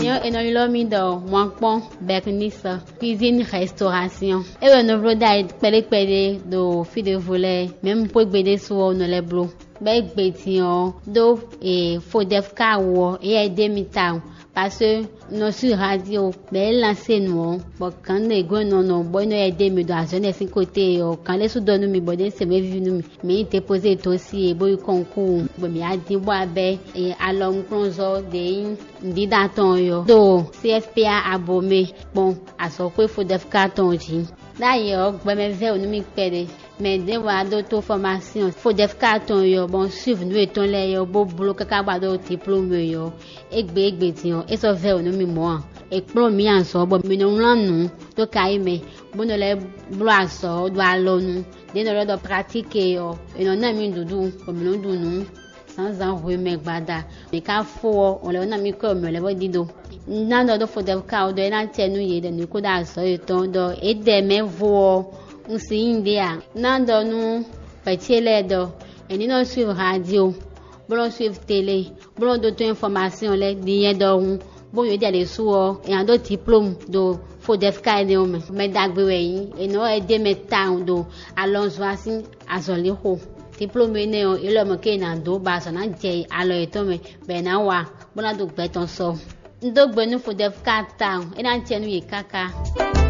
Yo enoilomi do mwankpon Bernissa cuisine restauration. Ewe no broda pele do fi de voler même pour gbede so no le blo. Be gbetian do fodef ka wo e demita parce que no sur radio be lancer nous bon quand les go non bon no aider me do azone sin côté quand les sous donne mi bodé c'est me venu mais te poser aussi e boy concours bo mi adi bo abe e along pronzo de ndi daton yo do CFPA abomé bon aso ko fodef ka ton ji d'ailleurs gbe me ve onu mi pede mais de wa d'auto formation fodef ka ton yo bon suivre nous eton le yo bo blo kaka ba do diplôme yo egbe ti on e so ve onu mi mo e pro mi an so bo mi no lanu to kai me bo no le blo aso do alonu de no do pratique yo e no na mi dudu ko mi no dunu sans en remet gbada me ka fo on le na mi ko me le bo dido nando do fodef ka o do na tenu ye de ni ko da so eton do e de me vo nsi india nando nu petele do eni no suivre radio bon suivre télé bon d'autres informations les bien do bon yo de so e ando diplôme do fodef ka ni o me dagbe we yin e no e de me town do alonso asin azoli ho diplôme ne o ile mo ke na do ba so na je alo eto me be na wa bona do gbeton so ndo gbe nu fodef ka town e na tenu ye kaka